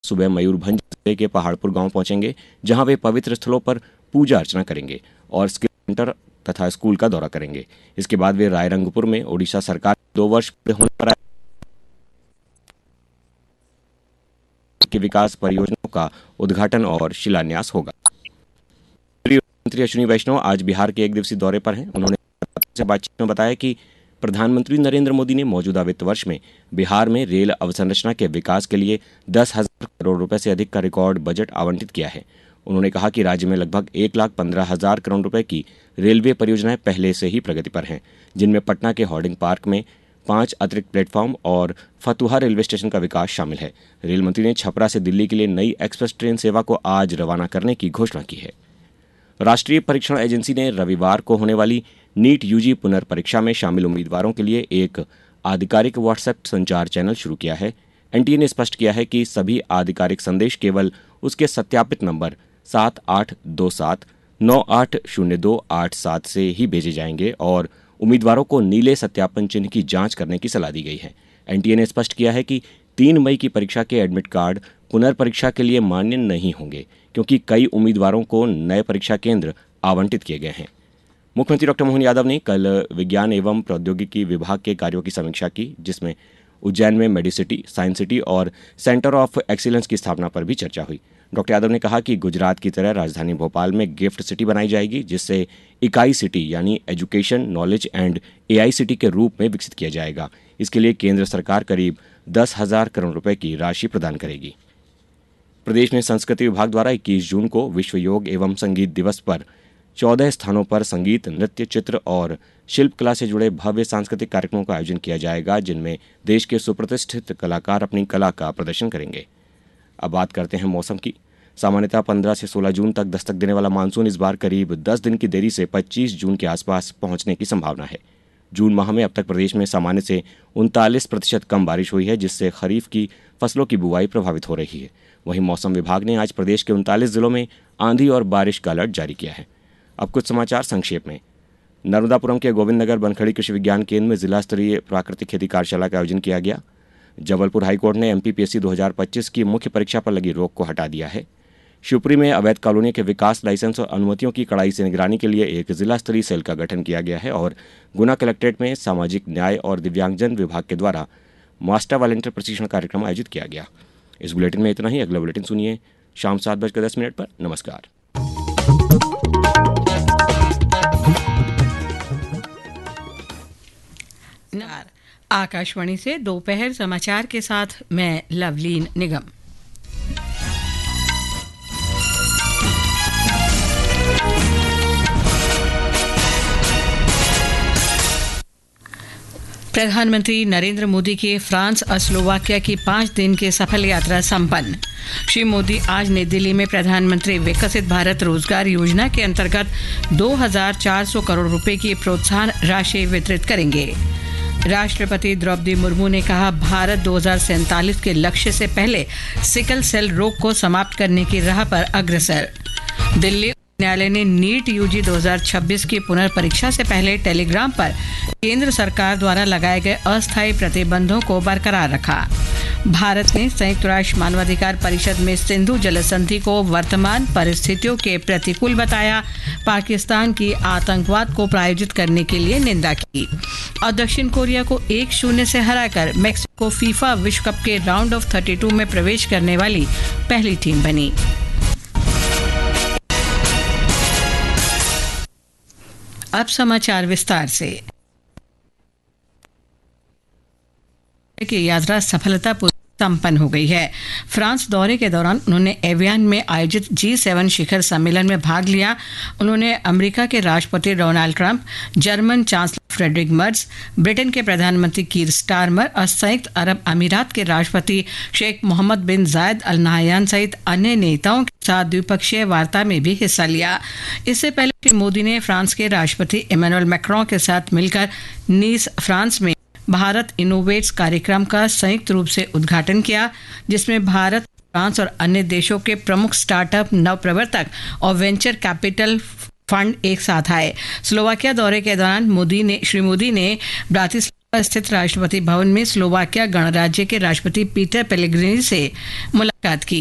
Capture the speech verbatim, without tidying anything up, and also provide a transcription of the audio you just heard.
सुबह मयूरभंज जिले के पहाड़पुर गांव पहुंचेंगे, जहां वे पवित्र स्थलों पर पूजा अर्चना करेंगे और स्किल सेंटर तथा स्कूल का दौरा करेंगे। इसके बाद वे रायरंगपुर में ओडिशा सरकार दो वर्ष पूरे होने पर की विकास परियोजनाओं का उद्घाटन और शिलान्यास होगा। मंत्री अश्विनी वैष्णव आज बिहार के एक दिवसीय दौरे पर हैं। उन्होंने बातचीत में बताया कि प्रधानमंत्री नरेंद्र मोदी ने मौजूदा वित्त वर्ष में बिहार में रेल अवसंरचना के विकास के लिए दस हजार करोड़ रुपए से अधिक का रिकॉर्ड बजट आवंटित किया है। उन्होंने कहा कि राज्य में लगभग एक लाख पंद्रह हजार करोड़ रुपए की रेलवे परियोजनाएं पहले से ही प्रगति पर हैं, जिनमें पटना के होर्डिंग पार्क में पांच अतिरिक्त प्लेटफॉर्म और फतुहा रेलवे स्टेशन का विकास शामिल है। रेल मंत्री ने छपरा से दिल्ली के लिए नई एक्सप्रेस ट्रेन सेवा को आज रवाना करने की घोषणा की है। राष्ट्रीय परीक्षण एजेंसी ने रविवार को होने वाली नीट यूजी पुनर्परीक्षा में शामिल उम्मीदवारों के लिए एक आधिकारिक व्हाट्सएप संचार चैनल शुरू किया है। एनटीए ने स्पष्ट किया है कि सभी आधिकारिक संदेश केवल उसके सत्यापित नंबर सात आठ दो सात नौ आठ शून्य दो आठ सात से ही भेजे जाएंगे और उम्मीदवारों को नीले सत्यापन चिन्ह की जांच करने की सलाह दी गई है। एनटीए ने स्पष्ट किया है कि तीन मई की परीक्षा के एडमिट कार्ड पुनर्परीक्षा के लिए मान्य नहीं होंगे, क्योंकि कई उम्मीदवारों को नए परीक्षा केंद्र आवंटित किए गए हैं। मुख्यमंत्री डॉक्टर मोहन यादव ने कल विज्ञान एवं प्रौद्योगिकी विभाग के कार्यों की समीक्षा की, जिसमें उज्जैन में मेडिसिटी, साइंस सिटी और सेंटर ऑफ एक्सीलेंस की स्थापना पर भी चर्चा हुई। डॉक्टर यादव ने कहा कि गुजरात की तरह राजधानी भोपाल में गिफ्ट सिटी बनाई जाएगी, जिससे इकाई सिटी यानी education, knowledge and AI city के रूप में विकसित किया जाएगा। इसके लिए केंद्र सरकार करीब दस हजार करोड़ रुपए की राशि प्रदान करेगी। प्रदेश में संस्कृति विभाग द्वारा इक्कीस जून को विश्व योग एवं संगीत दिवस पर चौदह स्थानों पर संगीत, नृत्य, चित्र और शिल्प कला से जुड़े भव्य सांस्कृतिक कार्यक्रमों का आयोजन किया जाएगा, जिनमें देश के सुप्रतिष्ठित कलाकार अपनी कला का प्रदर्शन करेंगे। अब बात करते हैं मौसम की। सामान्यतः पंद्रह से सोलह जून तक दस्तक देने वाला मानसून इस बार करीब दस दिन की देरी से पच्चीस जून के आसपास पहुंचने की संभावना है। जून माह में अब तक प्रदेश में सामान्य से उनतालीस प्रतिशत कम बारिश हुई है, जिससे खरीफ की फसलों की बुआई प्रभावित हो रही है। वहीं मौसम विभाग ने आज प्रदेश के उनतालीस जिलों में आंधी और बारिश का अलर्ट जारी किया है। अब कुछ समाचार संक्षेप में। नर्मदापुरम के गोविंद नगर बनखड़ी कृषि विज्ञान केंद्र में जिला स्तरीय प्राकृतिक खेती कार्यशाला का आयोजन किया गया। जबलपुर हाईकोर्ट ने एमपीपीएससी दो हजार पच्चीस की मुख्य परीक्षा पर लगी रोक को हटा दिया है। शिवपुरी में अवैध कॉलोनी के विकास, लाइसेंस और अनुमतियों की कड़ाई से निगरानी के लिए एक जिला स्तरीय सेल का गठन किया गया है। और गुना कलेक्ट्रेट में सामाजिक न्याय और दिव्यांगजन विभाग के द्वारा मास्टर वॉलंटियर प्रशिक्षण कार्यक्रम आयोजित किया गया। इस बुलेटिन में इतना ही। अगला बुलेटिन सुनिए शाम सात बजकर दस मिनट पर। नमस्कार। आकाशवाणी से दोपहर समाचार के साथ मैं लवलीन निगम। प्रधानमंत्री नरेंद्र मोदी की फ्रांस और स्लोवाकिया की पाँच दिन की सफल यात्रा संपन्न। श्री मोदी आज नई दिल्ली में प्रधानमंत्री विकसित भारत रोजगार योजना के अंतर्गत दो हजार चार सौ करोड़ रुपए की प्रोत्साहन राशि वितरित करेंगे। राष्ट्रपति द्रौपदी मुर्मू ने कहा, भारत दो हजार सैंतालीस के लक्ष्य से पहले सिकल सेल रोग को समाप्त करने की राह पर अग्रसर। दिल्ली न्यायालय ने नीट यूजी दो हजार छब्बीस की पुनर्परीक्षा से पहले टेलीग्राम पर केंद्र सरकार द्वारा लगाए गए अस्थायी प्रतिबंधों को बरकरार रखा। भारत ने संयुक्त राष्ट्र मानवाधिकार परिषद में सिंधु जल संधि को वर्तमान परिस्थितियों के प्रतिकूल बताया। पाकिस्तान की आतंकवाद को प्रायोजित करने के लिए निंदा की। और दक्षिण कोरिया को एक शून्य से हराकर मेक्सिको फीफा विश्व कप के राउंड ऑफ थर्टी टू में प्रवेश करने वाली पहली टीम बनी। अब समाचार विस्तार से। की यात्रा सफलतापूर्वक संपन्न हो गई है। फ्रांस दौरे के दौरान उन्होंने एवियन में आयोजित जी सेवन शिखर सम्मेलन में भाग लिया। उन्होंने अमेरिका के राष्ट्रपति Donald Trump, German chancellor Friedrich Merz, Britain के प्रधानमंत्री कीर स्टारमर और संयुक्त अरब अमीरात के राष्ट्रपति शेख मोहम्मद बिन जायद अल नाहयान सहित अन्य नेताओं के साथ द्विपक्षीय वार्ता में भी हिस्सा लिया। इससे पहले श्री मोदी ने फ्रांस के राष्ट्रपति इमैनुअल मैक्रों के साथ मिलकर नीस, फ्रांस में भारत इनोवेट्स कार्यक्रम का संयुक्त रूप से उद्घाटन किया, जिसमें भारत, फ्रांस और अन्य देशों के प्रमुख स्टार्टअप, नवप्रवर्तक और वेंचर कैपिटल फंड एक साथ आए। स्लोवाकिया दौरे के दौरान मोदी ने श्री मोदी ने ब्रातिस्लावा स्थित राष्ट्रपति भवन में स्लोवाकिया गणराज्य के राष्ट्रपति पीटर पेलेग्रिनी से मुलाकात की।